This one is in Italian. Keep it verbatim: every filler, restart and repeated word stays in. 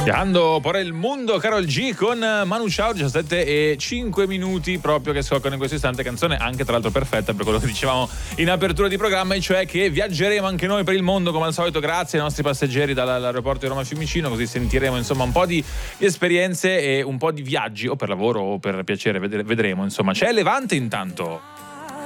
Viajando por il mondo, Karol G con Manu Chao, diciassette e cinque minuti proprio che scoccano in questo istante, canzone anche tra l'altro perfetta per quello che dicevamo in apertura di programma, e cioè che viaggeremo anche noi per il mondo come al solito grazie ai nostri passeggeri dall'aeroporto di Roma Fiumicino, così sentiremo insomma un po' di, di esperienze e un po' di viaggi o per lavoro o per piacere, vedremo insomma. C'è Levante intanto.